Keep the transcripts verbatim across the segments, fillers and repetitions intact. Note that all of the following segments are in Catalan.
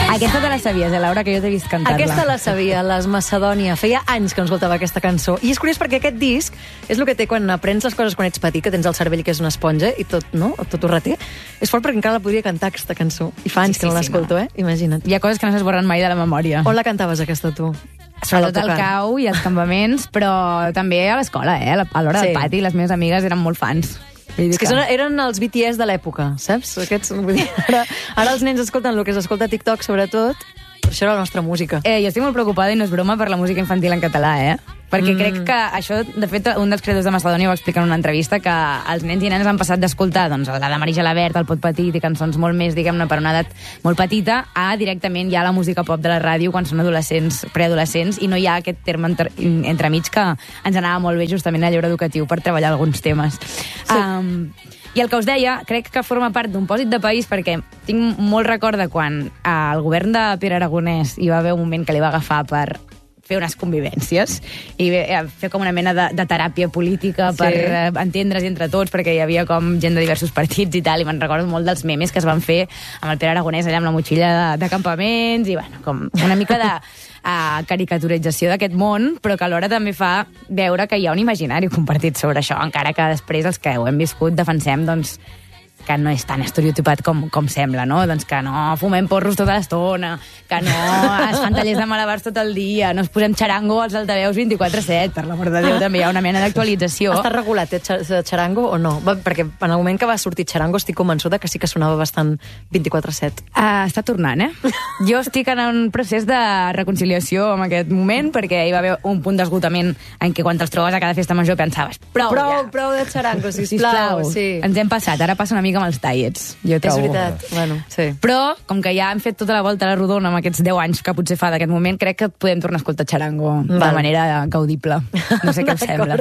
Aquesta te la sabies, eh, Laura, que jo t'he vist cantar-la. Aquesta la sabia, les Macedònia. Feia anys que no escoltava aquesta cançó. I és curiós perquè aquest disc és el que té quan aprens les coses quan ets petit, que tens el cervell que és una esponja i tot, no? Tot ho reté. És fort perquè encara la podria cantar, aquesta cançó. I fa anys sí, sí, que no l'escolto, sí, no. eh? Imagina't. Hi ha coses que no s'esborren mai de la memòria. On la cantaves, aquesta, tu? Sobretot al cau i als campaments, però també a l'escola, eh? A l'hora sí. del pati, les meves amigues eren molt fans. És que són, eren els B T S de l'època, saps? Aquests, vull dir, ara, ara els nens escolten el que s'escolta a TikTok, sobretot, per això era la nostra música. Eh, jo estic molt preocupada, i no és broma, per la música infantil en català, eh? Perquè mm. crec que això, de fet, un dels creadors de Macedònia ho va explicar en una entrevista, que els nens i nenes han passat d'escoltar doncs, la de Maria Gelabert, el Pot Petit, i cançons molt més, diguem-ne, per una edat molt petita, a directament ja la música pop de la ràdio quan són adolescents, preadolescents, i no hi ha aquest terme entre, entremig que ens anava molt bé justament a lleure educatiu per treballar alguns temes. Sí. Um, I el que us deia, crec que forma part d'un pòsit de país, perquè tinc molt record de quan el govern de Pere Aragonès hi va haver un moment que li va agafar per fer unes convivències i fer com una mena de, de teràpia política per sí. eh, entendre's entre tots, perquè hi havia com gent de diversos partits i tal, i me'n recordo molt dels memes que es van fer amb el Pere Aragonès allà amb la motxilla de, de campaments, i bueno, com una mica de uh, caricaturització d'aquest món, però que alhora també fa veure que hi ha un imaginari compartit sobre això, encara que després els que ho hem viscut defensem, doncs, que no és tan estereotipat com, com sembla, no? Doncs que no fumem porros tota l'estona, que no es fan tallers de malabars tot el dia, no es posem xarango als altaveus vint-i-quatre set, per l'amor de Déu, també hi ha una mena d'actualització. Està regulat, eh, xarango o no? Perquè en el moment que va sortir xarango estic convençuda que sí que sonava bastant vint-i-quatre set. Uh, està tornant, eh? Jo estic en un procés de reconciliació en aquest moment, perquè hi va haver un punt d'esgotament en què quan te'ls trobes a cada festa major pensaves prou, prou ja. Prou de xarango, sisplau. sisplau. Sí. Ens hem passat, ara passa una mica amb els diets, jo trobo. És veritat, bueno, sí. Però, com que ja hem fet tota la volta a la rodona amb aquests deu anys que potser fa d'aquest moment, crec que podem tornar a escoltar xarango Val. de manera gaudible. No sé què us sembla.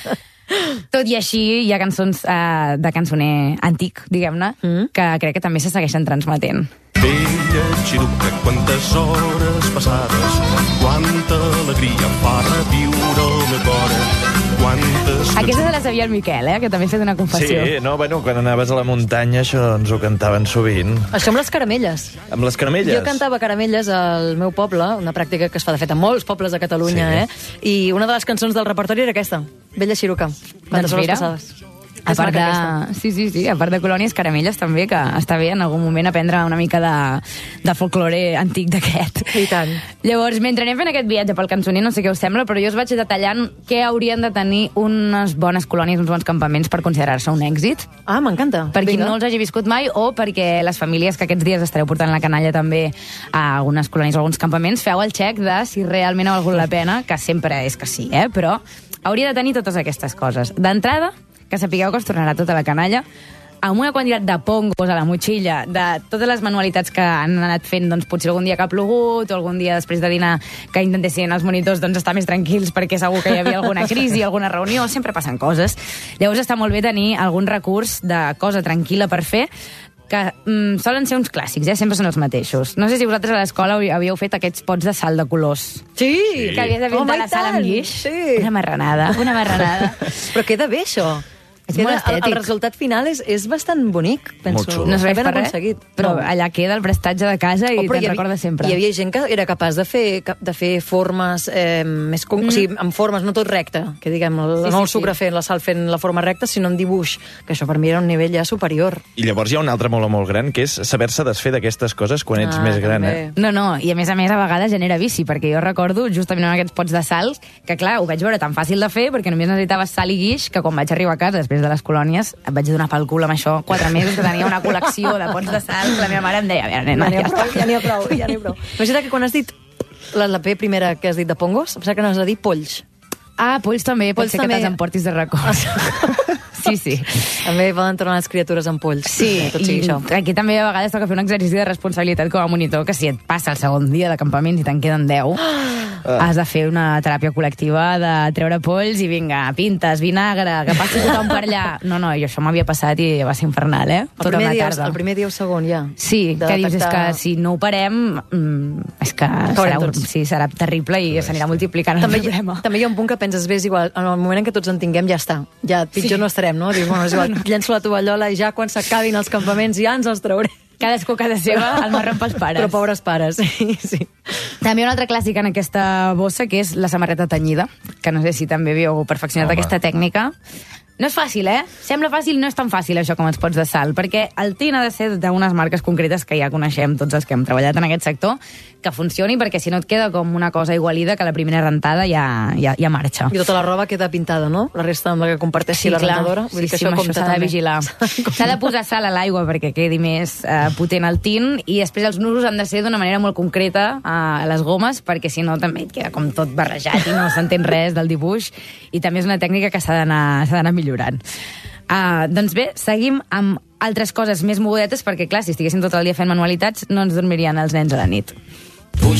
Tot i així, hi ha cançons uh, de cançoner antic, diguem-ne, mm. que crec que també se segueixen transmetent. Vella xiruca, quantes hores passades, quanta alegria fa reviure el meu cor. Quantes... Aquesta se la sabia el Miquel, eh? Que també ha fet una confessió. Sí, no, bueno, quan anaves a la muntanya això ens ho cantaven sovint. Això amb les caramelles. Amb les caramelles? Jo cantava caramelles al meu poble, una pràctica que es fa de fet a molts pobles de Catalunya, sí. eh? I una de les cançons del repertori era aquesta, Vella xiruca, quantes doncs hores mira. passades. A part de... Sí, sí, sí, a part de colònies, caramelles també, que està bé en algun moment aprendre una mica de, de folklore antic d'aquest. I tant. Llavors, mentre anem fent aquest viatge pel cançoner, no sé què us sembla, però jo us vaig detallant què haurien de tenir unes bones colònies, uns bons campaments per considerar-se un èxit. Ah, m'encanta. Per qui no els hagi viscut mai, o perquè les famílies que aquests dies estareu portant la canalla també a algunes colònies o alguns campaments, feu el check de si realment ha valgut la pena, que sempre és que sí, eh? Però hauria de tenir totes aquestes coses. D'entrada, que sapigueu que us tornarà tota la canalla, amb una quantitat de pongos a la motxilla, de totes les manualitats que han anat fent, doncs potser algun dia que ha plogut, o algun dia després de dinar que intentessin els monitors doncs, estar més tranquils perquè segur que hi havia alguna crisi, alguna reunió, sempre passen coses. Llavors està molt bé tenir algun recurs de cosa tranquil·la per fer, que mm, solen ser uns clàssics, eh? Sempre són els mateixos. No sé si vosaltres a l'escola havíeu fet aquests pots de sal de colors. Sí! Que havies de pintar la sal amb guix. Sí. Una marranada, una marranada. Però queda bé, això. És molt estètic. El, el resultat final és, és bastant bonic, penso. Molt xulo. No serveix ben per res, aconseguit. però no. allà queda el prestatge de casa i oh, te'n recorda sempre. Hi havia gent que era capaç de fer, de fer formes eh, més... Com, mm. O sigui, amb formes, no tot recte, que diguem, el, sí, no el sí, sucre sí. fent la sal fent la forma recta, sinó en dibuix, que això per mi era un nivell ja superior. I llavors hi ha un altre molt, molt gran, que és saber-se desfer d'aquestes coses quan ets ah, més gran. Eh? No, no, i a més a més a vegades genera vici, perquè jo recordo justament amb aquests pots de sal, que clar, ho vaig veure tan fàcil de fer, perquè només necessitaves sal i guix, que quan vaig arribar a casa després de les colònies em vaig donar pel cul amb això, quatre mesos que tenia una col·lecció de pots de sal, que la meva mare em deia, a veure, nena, ja, ja, ja n'hi ha prou, ja n'hi ha prou. Imagina que quan has dit la, la P primera que has dit de pongos, em sembla que no has de dir polls. Ah, polls també, pot polls ser també. que te'ls emportis de records. Sí, sí. També poden tornar les criatures amb polls. Sí, tot sigui i això. aquí també a vegades toca fer un exercici de responsabilitat com a monitor, que si et passa el segon dia de campaments i te'n queden deu, ah. has de fer una teràpia col·lectiva de treure polls i vinga, pintes, vinagre, que passi tothom per allà. No, no, i això m'havia passat i va ser infernal, eh? El primer, dia, el primer dia o segon, ja. Sí, que dius, és que si no ho parem, mmm, és que serà, un, sí, serà terrible i s'anirà multiplicant el també, problema. També hi ha un punt que penses, bé, és igual, en el moment en què tots en tinguem ja està, ja pitjor sí. no estarem, no? Dius, bueno, és igual, llenço la tovallola i ja quan s'acabin els campaments ja ens els trauré. Cadascú a casa seva, el marrón pels pares. Però pobres pares, sí, sí. També una altra clàssica en aquesta bossa, que és la samarreta tenyida, que no sé si també havíeu perfeccionat Home. aquesta tècnica. No és fàcil, eh? Sembla fàcil, no és tan fàcil això com els pots de sal, perquè el tint ha de ser d'unes marques concretes que ja coneixem tots els que hem treballat en aquest sector, que funcioni, perquè si no et queda com una cosa igualida que la primera rentada ja, ja, ja marxa. I tota la roba queda pintada, no? La resta amb la que comparteixi la rentadora. Vull Sí, dir que sí, això amb compta això s'ha de també. vigilar. S'ha de posar sal a l'aigua perquè quedi més eh, potent el tint, i després els nusos han de ser d'una manera molt concreta a les gomes, perquè si no també et queda com tot barrejat i no s'entén res del dibuix, i també és una tècnica que s'ha d'anar s'ha d'anar millorant. Uh, doncs bé, seguim amb altres coses més mogudetes, perquè clar, si estiguéssim tot el dia fent manualitats no ens dormirien els nens a la nit.